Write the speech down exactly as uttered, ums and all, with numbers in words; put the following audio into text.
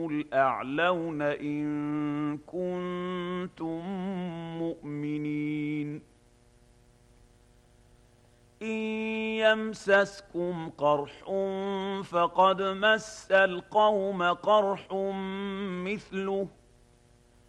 الأعلون إن كنتم مؤمنين إن يمسسكم قرح فقد مس القوم قرح مثله